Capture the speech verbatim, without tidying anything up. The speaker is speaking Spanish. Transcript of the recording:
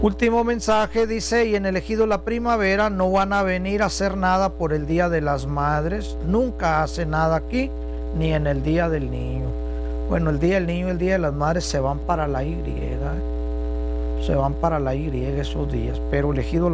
Último mensaje dice, y en el Ejido La Primavera no van a venir a hacer nada por el Día de las Madres, nunca hace nada aquí, ni en el Día del Niño. Bueno, el Día del Niño y el Día de las Madres se van para la Y, ¿eh? se van para la Y esos días, pero el Ejido